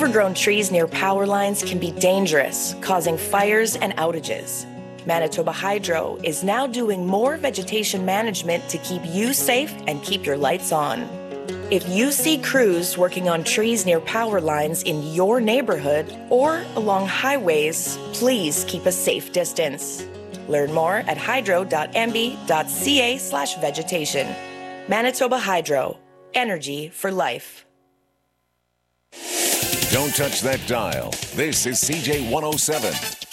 Overgrown trees near power lines can be dangerous, causing fires and outages. Manitoba Hydro is now doing more vegetation management to keep you safe and keep your lights on. If you see crews working on trees near power lines in your neighborhood or along highways, please keep a safe distance. Learn more at hydro.mb.ca/vegetation. Manitoba Hydro. Energy for life. Don't touch that dial. This is CJ 107.